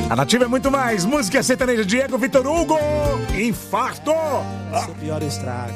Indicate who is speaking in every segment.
Speaker 1: A Nativa é muito mais. Música sertaneja, Diego Vitor Hugo. Infarto.
Speaker 2: Esse é o pior estrago.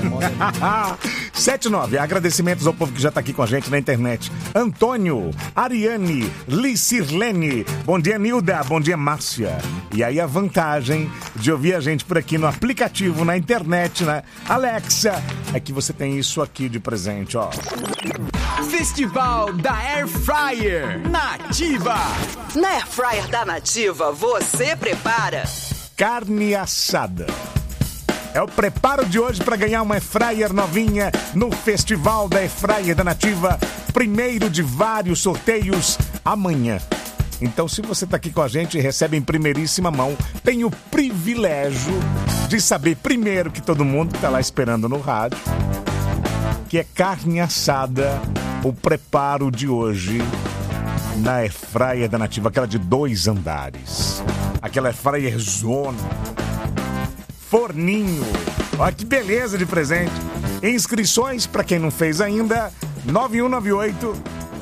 Speaker 1: 79. Agradecimentos ao povo que já tá aqui com a gente na internet. Antônio, Ariane, Licirlene. Bom dia, Nilda. Bom dia, Márcia. E aí a vantagem de ouvir a gente por aqui no aplicativo, na internet, né? Alexa, é que você tem isso aqui de presente, ó.
Speaker 3: Festival da Air Fryer Nativa.
Speaker 4: Na Air Fryer da Nativa, você prepara
Speaker 1: Carne assada. É o preparo de hoje para ganhar uma Air Fryer novinha no Festival da Air Fryer da Nativa. Primeiro de vários sorteios amanhã. Então, se você está aqui com a gente e recebe em primeiríssima mão, tem o privilégio de saber primeiro que todo mundo que está lá esperando no rádio, que é carne assada, o preparo de hoje na Air Fryer da Nativa, aquela de 2 andares. Aquela Air Fryer zona. Forninho. Olha que beleza de presente. Inscrições, para quem não fez ainda, 9198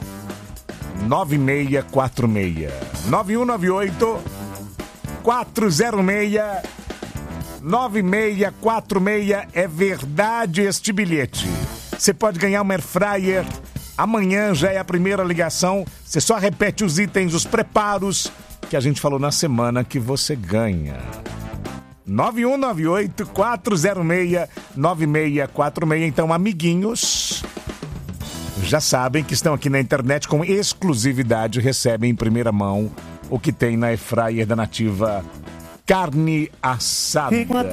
Speaker 1: 9646. 9198 406 9646. É verdade este bilhete. Você pode ganhar uma Air Fryer. Amanhã já é a primeira ligação. Você só repete os itens, os preparos que a gente falou na semana que você ganha. 9198 406 9646. Então, amiguinhos, já sabem que estão aqui na internet com exclusividade, recebem em primeira mão o que tem na Air Fryer da Nativa, carne assada.